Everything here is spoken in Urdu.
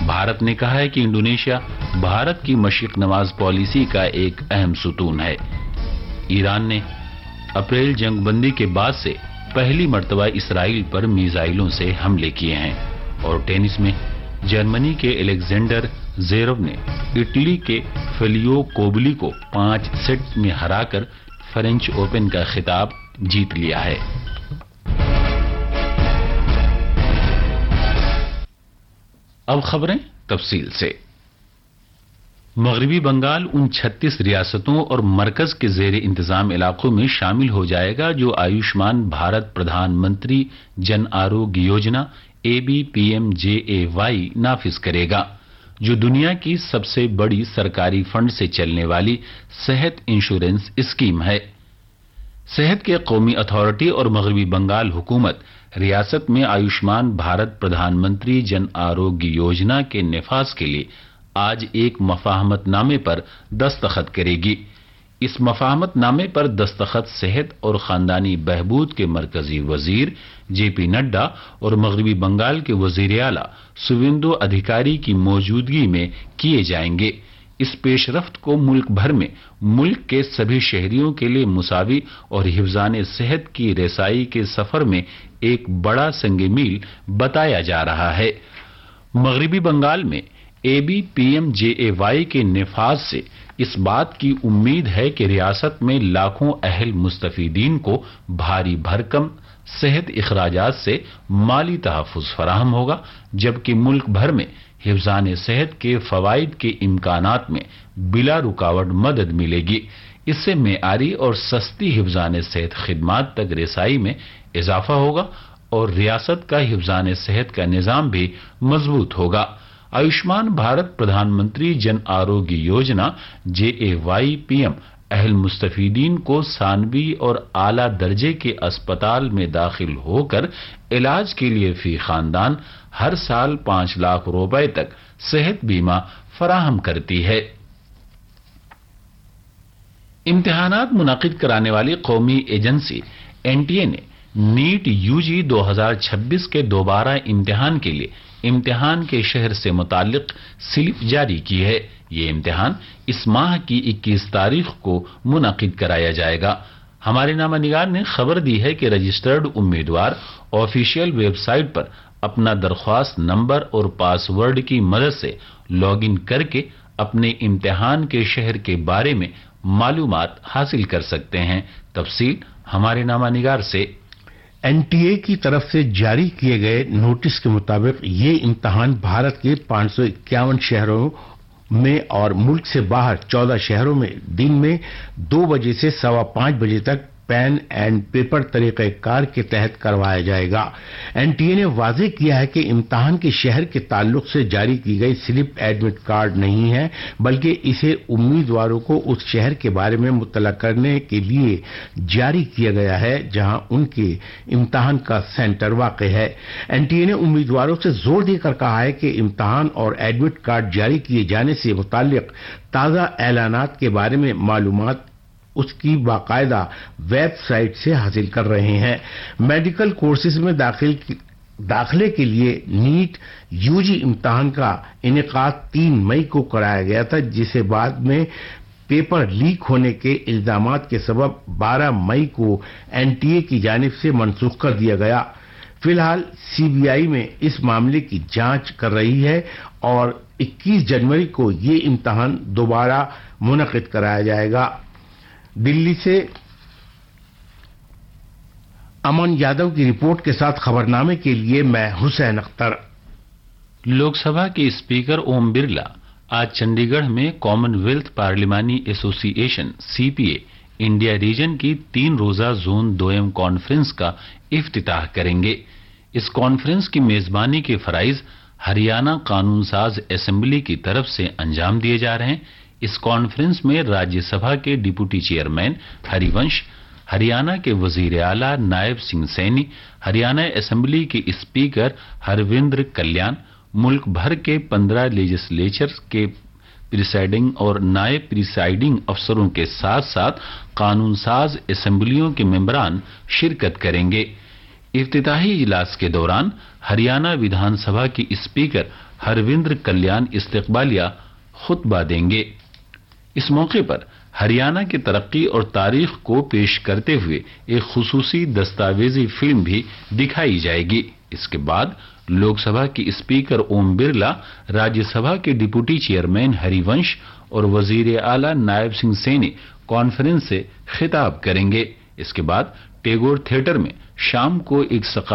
بھارت نے کہا ہے کہ انڈونیشیا بھارت کی مشرق نواز پالیسی کا ایک اہم ستون ہے۔ ایران نے اپریل جنگ بندی کے بعد سے پہلی مرتبہ اسرائیل پر میزائلوں سے حملے کیے ہیں۔ اور ٹینس میں جرمنی کے الیگزینڈر زیرو نے اٹلی کے فیلیو کوبلی کو 5 سیٹ میں ہرا کر فرینچ اوپن کا خطاب جیت لیا ہے۔ اب خبریں تفصیل سے۔ مغربی بنگال ان 36 ریاستوں اور مرکز کے زیر انتظام علاقوں میں شامل ہو جائے گا جو آیوشمان بھارت پردھان منتری جن آروگیہ یوجنا ABPMJAY نافذ کرے گا، جو دنیا کی سب سے بڑی سرکاری فنڈ سے چلنے والی صحت انشورنس اسکیم ہے۔ صحت کے قومی اتھارٹی اور مغربی بنگال حکومت ریاست میں آیوشمان بھارت پردھان منتری جن آروگیہ یوجنا کے نفاذ کے لیے آج ایک مفاہمت نامے پر دستخط کرے گی۔ اس مفاہمت نامے پر دستخط صحت اور خاندانی بہبود کے مرکزی وزیر JP نڈا اور مغربی بنگال کے وزیر اعلیٰ سویندو ادھیکاری کی موجودگی میں کیے جائیں گے۔ اس پیش رفت کو ملک بھر میں ملک کے سبھی شہریوں کے لیے مساوی اور حفظان صحت کی رسائی کے سفر میں ایک بڑا سنگ میل بتایا جا رہا ہے۔ مغربی بنگال میں ABPMJAY کے نفاذ سے اس بات کی امید ہے کہ ریاست میں لاکھوں اہل مستفیدین کو بھاری بھرکم صحت اخراجات سے مالی تحفظ فراہم ہوگا، جبکہ ملک بھر میں حفظان صحت کے فوائد کے امکانات میں بلا رکاوٹ مدد ملے گی۔ اس سے معیاری اور سستی حفظان صحت خدمات تک رسائی میں اضافہ ہوگا اور ریاست کا حفظان صحت کا نظام بھی مضبوط ہوگا۔ آیوشمان بھارت پردھان منتری جن آروگیہ یوجنا JAYPM اہل مستفیدین کو ثانوی اور اعلیٰ درجے کے اسپتال میں داخل ہو کر علاج کے لیے فی خاندان ہر سال 5 لاکھ روپے تک صحت بیمہ فراہم کرتی ہے۔ امتحانات منعقد کرانے والی قومی ایجنسی NTA نے نیٹ UG 2026 کے دوبارہ امتحان کے لیے امتحان کے شہر سے متعلق سلپ جاری کی ہے۔ یہ امتحان اس ماہ کی 21 تاریخ کو منعقد کرایا جائے گا۔ ہمارے نامہ نگار نے خبر دی ہے کہ رجسٹرڈ امیدوار آفیشیل ویب سائٹ پر اپنا درخواست نمبر اور پاس ورڈ کی مدد سے لاگ ان کر کے اپنے امتحان کے شہر کے بارے میں معلومات حاصل کر سکتے ہیں۔ تفصیل ہمارے نامہ نگار سے۔ NTA کی طرف سے جاری کیے گئے نوٹس کے مطابق یہ امتحان بھارت کے 551 شہروں میں اور ملک سے باہر 14 شہروں میں دن میں 2 بجے سے 5:15 بجے تک پین اینڈ پیپر طریقہ کار کے تحت کروایا جائے گا۔ NTA نے واضح کیا ہے کہ امتحان کے شہر کے تعلق سے جاری کی گئی سلپ ایڈمٹ کارڈ نہیں ہے، بلکہ اسے امیدواروں کو اس شہر کے بارے میں مطلع کرنے کے لیے جاری کیا گیا ہے جہاں ان کے امتحان کا سینٹر واقع ہے۔ NTA نے امیدواروں سے زور دے کر کہا ہے کہ امتحان اور ایڈمٹ کارڈ جاری کیے جانے سے متعلق تازہ اعلانات کے بارے میں معلومات اس کی باقاعدہ ویب سائٹ سے حاصل کر رہے ہیں۔ میڈیکل کورسز میں داخلے کے لیے نیٹ UG امتحان کا انعقاد 3 مئی کو کرایا گیا تھا، جسے بعد میں پیپر لیک ہونے کے الزامات کے سبب 12 مئی کو NTA کی جانب سے منسوخ کر دیا گیا۔ فی الحال CBI میں اس معاملے کی جانچ کر رہی ہے اور 21 جنوری کو یہ امتحان دوبارہ منعقد کرایا جائے گا۔ دلی سے امن یادو کی رپورٹ کے ساتھ خبرنامے کے لیے میں حسین اختر۔ لوک سبھا کے اسپیکر اوم برلا آج چنڈی گڑھ میں کامن ویلتھ پارلیمانی ایسوسی ایشن CPA انڈیا ریجن کی 3 روزہ زون 2 کانفرنس کا افتتاح کریں گے۔ اس کانفرنس کی میزبانی کے فرائض ہریانہ قانون ساز اسمبلی کی طرف سے انجام دیے جا رہے ہیں۔ اس کانفرنس میں راجیہ سبھا کے ڈپٹی چیئرمین ہری ونش، ہریانہ کے وزیر اعلیٰ نائب سنگھ سینی، ہریانہ اسمبلی کے اسپیکر ہرویندر کلیان، ملک بھر کے 15 لیجسلیچر کے پریسائڈنگ اور نائب پریسائڈنگ افسروں کے ساتھ ساتھ قانون ساز اسمبلیوں کے ممبران شرکت کریں گے۔ افتتاحی اجلاس کے دوران ہریانہ ویدھان سبھا کی اسپیکر ہروندر کلیان استقبالیہ خطبہ دیں گے۔ اس موقع پر ہریانہ کی ترقی اور تاریخ کو پیش کرتے ہوئے ایک خصوصی دستاویزی فلم بھی دکھائی جائے گی۔ اس کے بعد لوک سبھا کی اسپیکر اوم برلا، راجیہ سبھا کے ڈپٹی چیئرمین ہری ونش اور وزیر اعلی نائب سنگھ سینی کانفرنس سے خطاب کریں گے۔ اس کے بعد ٹیگور تھیٹر میں شام کو ایک